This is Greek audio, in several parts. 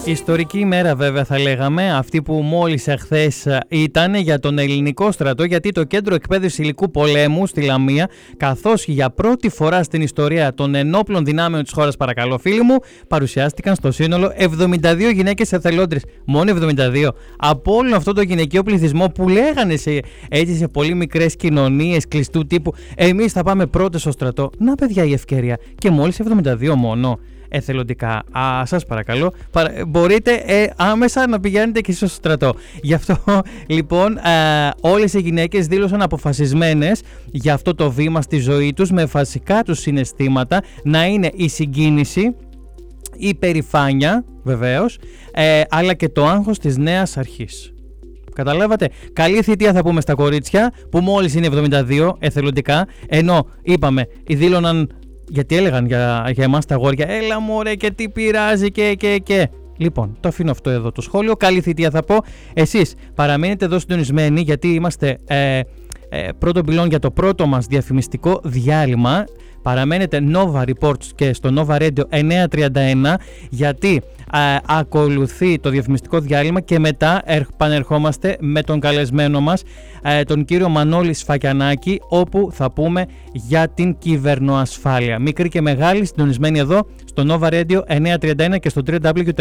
Ιστορική ημέρα βέβαια θα λέγαμε, αυτή που μόλις εχθές ήταν για τον ελληνικό στρατό, γιατί το Κέντρο Εκπαίδευσης Υλικού Πολέμου στη Λαμία, καθώς για πρώτη φορά στην ιστορία των ενόπλων δυνάμεων της χώρας, παρακαλώ φίλοι μου, παρουσιάστηκαν στο σύνολο 72 γυναίκες εθελόντρες. Μόνο 72. Από όλο αυτό το γυναικείο πληθυσμό που λέγανε σε πολύ μικρές κοινωνίες κλειστού τύπου, εμείς θα πάμε πρώτες στο στρατό. Να παιδιά η ευκαιρία. Και μόλις 72 μόνο. Εθελοντικά. Σας παρακαλώ, μπορείτε άμεσα να πηγαίνετε και στο στρατό. Γι' αυτό λοιπόν όλες οι γυναίκες δήλωσαν αποφασισμένες για αυτό το βήμα στη ζωή τους, με βασικά τους συναισθήματα να είναι η συγκίνηση, η περηφάνεια βεβαίως, αλλά και το άγχος της νέας αρχής. Καταλάβατε, καλή θητεία θα πούμε στα κορίτσια που μόλις είναι 72 εθελοντικά, ενώ είπαμε, δήλωναν. Γιατί έλεγαν για εμάς τα αγόρια, έλα μωρέ και τι πειράζει και. Λοιπόν, το αφήνω αυτό εδώ το σχόλιο. Καλή θητεία θα πω. Εσείς παραμείνετε εδώ συντονισμένοι, γιατί είμαστε πρώτο πυλόν για το πρώτο μας διαφημιστικό διάλειμμα. Παραμένετε Nova Reports και στο Nova Radio 931, γιατί ακολουθεί το διαφημιστικό διάλειμμα και μετά επανερχόμαστε με τον καλεσμένο μας, τον κύριο Μανώλη Σφακιανάκη, όπου θα πούμε για την κυβερνοασφάλεια. Μικρή και μεγάλη, συντονισμένοι εδώ στο Nova Radio 931 και στο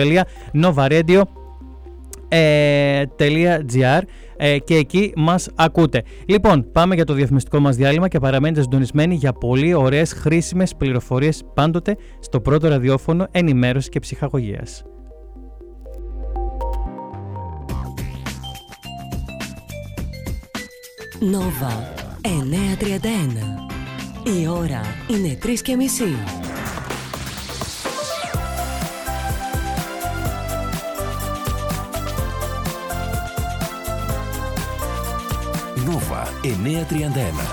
www.novaradio.gr και εκεί μας ακούτε. Λοιπόν, πάμε για το διαφημιστικό μας διάλειμμα και παραμένετε συντονισμένοι για πολύ ωραίες χρήσιμες πληροφορίες πάντοτε στο πρώτο ραδιόφωνο ενημέρωση και ψυχαγωγίας. Nova 931. Η ώρα είναι 3:30. Nova 931.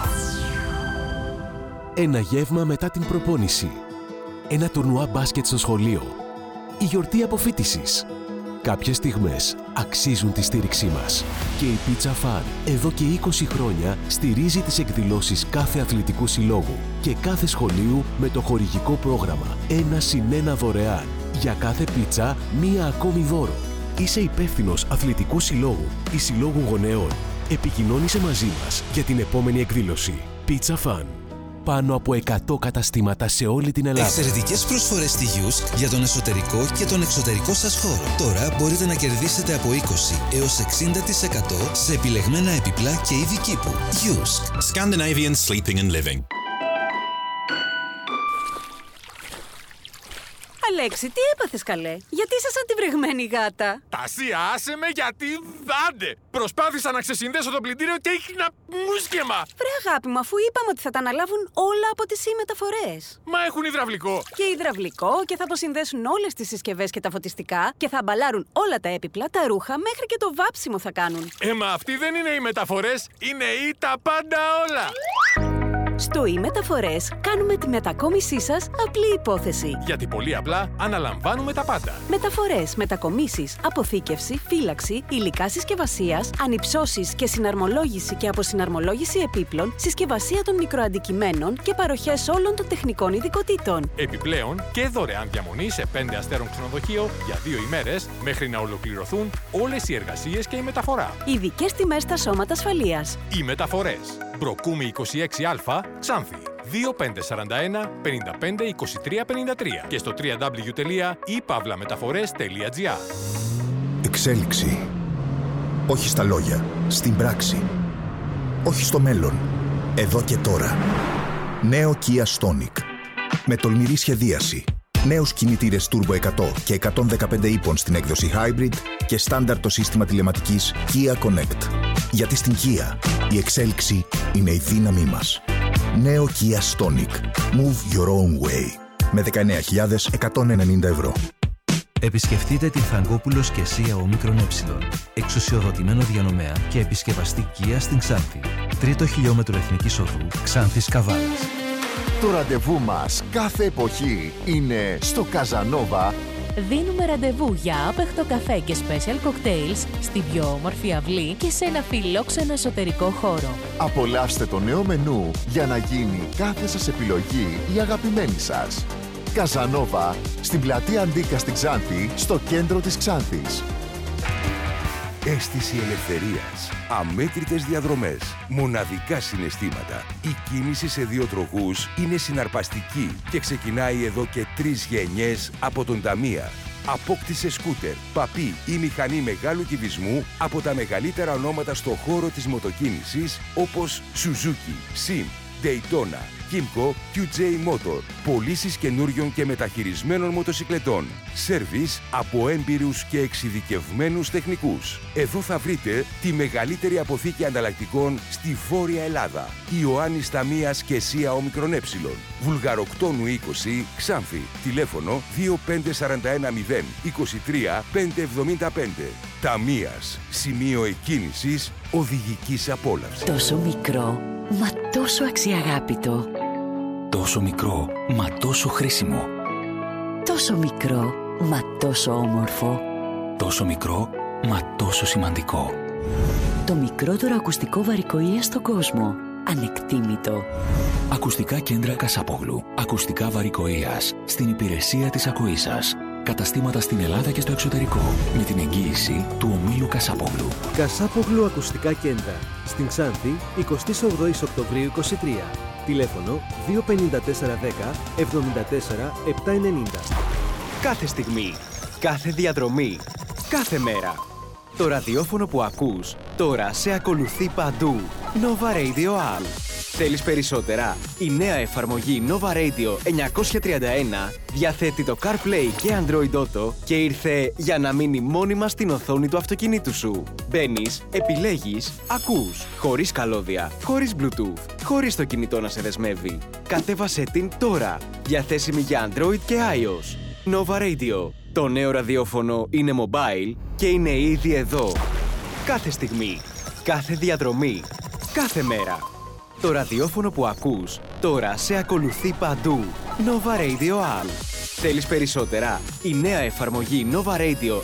Ένα γεύμα μετά την προπόνηση. Ένα τουρνουά μπάσκετ στο σχολείο. Η γιορτή αποφοίτησης. Κάποιες στιγμές αξίζουν τη στήριξή μας. Και η Pizza Fun εδώ και 20 χρόνια στηρίζει τις εκδηλώσεις κάθε αθλητικού συλλόγου και κάθε σχολείου με το χορηγικό πρόγραμμα 1+1 δωρεάν. Για κάθε πίτσα, μία ακόμη δώρο. Είσαι υπεύθυνος αθλητικού συλλόγου ή συλλόγου γονέων. Επικοινώνησε μαζί μας για την επόμενη εκδήλωση. Pizza Fun. Πάνω από 100 καταστήματα σε όλη την Ελλάδα. Εξαιρετικές προσφορές στη Yusk για τον εσωτερικό και τον εξωτερικό σας χώρο. Τώρα μπορείτε να κερδίσετε από 20 έως 60% σε επιλεγμένα επιπλά και είδη κήπου. Yusk. Scandinavian Sleeping and Living. Αλέξη, τι έπαθες καλέ? Γιατί είσαι σαν τη βρεγμένη γάτα? Τασία, άσε με, γιατί άντε! Προσπάθησα να ξεσυνδέσω το πλυντήριο και έγινα μουσκεμα! Βρε αγάπη μου, αφού είπαμε ότι θα τα αναλάβουν όλα από τις μεταφορές. Μα έχουν υδραυλικό! Και υδραυλικό, και θα αποσυνδέσουν όλες τις συσκευές και τα φωτιστικά και θα αμπαλάρουν όλα τα έπιπλα, τα ρούχα, μέχρι και το βάψιμο θα κάνουν. Μα αυτοί δεν είναι οι μεταφορές, είναι οι τα πάντα όλα! Στο e-μεταφορές κάνουμε τη μετακόμισή σας απλή υπόθεση. Γιατί πολύ απλά αναλαμβάνουμε τα πάντα. Μεταφορές, μετακομίσεις, αποθήκευση, φύλαξη, υλικά συσκευασίας, ανυψώσεις και συναρμολόγηση και αποσυναρμολόγηση επίπλων, συσκευασία των μικροαντικειμένων και παροχές όλων των τεχνικών ειδικοτήτων. Επιπλέον και δωρεάν διαμονή σε 5 αστέρων ξενοδοχείο για 2 ημέρες μέχρι να ολοκληρωθούν όλες οι εργασίες και η μεταφορά. Ειδικές τιμές στα σώματα ασφαλείας. Οι μεταφορές. Μπροκούμη 26α, Ξάνθη. 2541 55 23 53 και στο www.ipavlametaphores.gr. Εξέλιξη. Όχι στα λόγια, στην πράξη. Όχι στο μέλλον, εδώ και τώρα. Νέο Kia Stonic. Με τολμηρή σχεδίαση. Νέους κινητήρες Turbo 100 και 115 ύπων στην έκδοση Hybrid και στάνταρ το σύστημα τηλεματικής Kia Connect. Γιατί στην Kia η εξέλιξη είναι η δύναμή μας. Νέο Kia Stonic. Move your own way. Με 19.190 ευρώ. Επισκεφτείτε την Θαγκόπουλος και Σία Ομίκρον Ε, εξουσιοδοτημένο διανομέα και επισκευαστή Kia στην Ξάνθη. 3ο χιλιόμετρο Εθνικής Οδού, Ξάνθης Καβάλας. Το ραντεβού μας κάθε εποχή είναι στο Καζανόβα. Δίνουμε ραντεβού για άπεχτο καφέ και special cocktails στην πιο όμορφη αυλή και σε ένα φιλόξενο εσωτερικό χώρο. Απολαύστε το νέο μενού για να γίνει κάθε σας επιλογή η αγαπημένη σας. Καζανόβα, στην πλατεία Αντίκα στην Ξάνθη, στο κέντρο της Ξάνθης. Αίσθηση ελευθερίας, αμέτρητες διαδρομές, μοναδικά συναισθήματα. Η κίνηση σε δύο τροχούς είναι συναρπαστική και ξεκινάει εδώ και 3 γενιές από τον Ταμία. Απόκτησε σκούτερ, παπί ή μηχανή μεγάλου κυβισμού από τα μεγαλύτερα ονόματα στο χώρο της μοτοκίνησης όπως Suzuki, Sim, Daytona, Kymco, QJ Motor. Πωλήσεις καινούριων και μεταχειρισμένων μοτοσικλετών. Σέρβις από έμπειρους και εξειδικευμένους τεχνικούς. Εδώ θα βρείτε τη μεγαλύτερη αποθήκη ανταλλακτικών στη Βόρεια Ελλάδα. Ιωάννης Ταμίας και ΣΥΑ Όμικρον Ε. Βουλγαροκτόνου 20, Ξάνθη. Τηλέφωνο 25410 23 575. Ταμίας. Σημείο εκκίνησης οδηγικής απόλαυσης. Τόσο μικρό, μα τόσο αξιαγάπητο. Τόσο μικρό, μα τόσο χρήσιμο. Τόσο μικρό, μα τόσο όμορφο. Τόσο μικρό, μα τόσο σημαντικό. Το μικρότερο ακουστικό βαρικοΐα στον κόσμο. Ανεκτήμητο. Ακουστικά κέντρα Κασάπογλου. Ακουστικά βαρικοΐας. Στην υπηρεσία της ακοής σας. Καταστήματα στην Ελλάδα και στο εξωτερικό. Με την εγγύηση του ομίλου Κασάπογλου. Κασάπογλου Ακουστικά Κέντρα. Στην Ξάνθη, 28 Οκτωβρίου 23. Τηλέφωνο 25410 74 790. Κάθε στιγμή, κάθε διαδρομή, κάθε μέρα. Το ραδιόφωνο που ακούς τώρα σε ακολουθεί παντού. Nova Radio All. Θέλεις περισσότερα? Η νέα εφαρμογή Nova Radio 931 διαθέτει το CarPlay και Android Auto και ήρθε για να μείνει μόνιμα στην οθόνη του αυτοκινήτου σου. Μπαίνεις, επιλέγεις, ακούς, χωρίς καλώδια, χωρίς Bluetooth, χωρίς το κινητό να σε δεσμεύει. Κατέβασέ την τώρα, διαθέσιμη για Android και iOS. Nova Radio. Το νέο ραδιόφωνο είναι mobile και είναι ήδη εδώ. Κάθε στιγμή, κάθε διαδρομή, κάθε μέρα. Το ραδιόφωνο που ακούς τώρα σε ακολουθεί παντού. Nova Radio All. Θέλεις περισσότερα? Η νέα εφαρμογή Nova Radio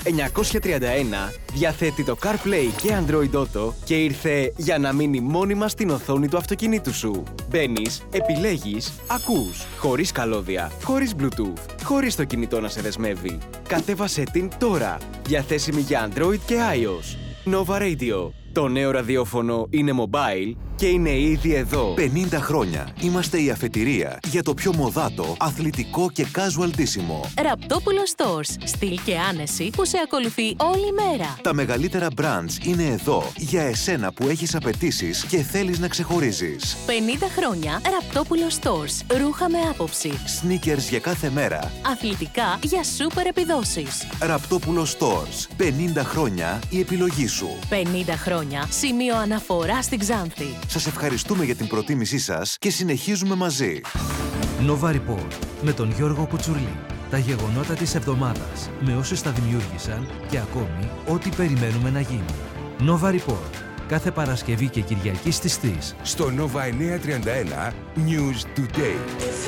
931 διαθέτει το CarPlay και Android Auto και ήρθε για να μείνει μόνιμα στην οθόνη του αυτοκινήτου σου. Μπαίνεις, επιλέγεις, ακούς, χωρίς καλώδια, χωρίς Bluetooth, χωρίς το κινητό να σε δεσμεύει. Κατέβασέ την τώρα, διαθέσιμη για Android και iOS. Nova Radio. Το νέο ραδιόφωνο είναι mobile και είναι ήδη εδώ. 50 χρόνια είμαστε η αφετηρία για το πιο μοδάτο, αθλητικό και casual ντύσιμο. Ραπτόπουλο Stores. Στυλ και άνεση που σε ακολουθεί όλη μέρα. Τα μεγαλύτερα brands είναι εδώ για εσένα που έχεις απαιτήσεις και θέλεις να ξεχωρίζεις. 50 χρόνια Ραπτόπουλο Stores. Ρούχα με άποψη. Sneakers για κάθε μέρα. Αθλητικά για σούπερ επιδόσεις. Ραπτόπουλο Stores. 50 χρόνια η επιλογή σου. 50 χρόνια σημείο αναφορά στην Ξάνθη. Σας ευχαριστούμε για την προτίμησή σας και συνεχίζουμε μαζί. Nova Report με τον Γιώργο Κουτσουρλή. Τα γεγονότα της εβδομάδας με όσους τα δημιούργησαν και ακόμη ό,τι περιμένουμε να γίνει. Nova Report. Κάθε Παρασκευή και Κυριακή στις 3. Στο Nova 931 News Today.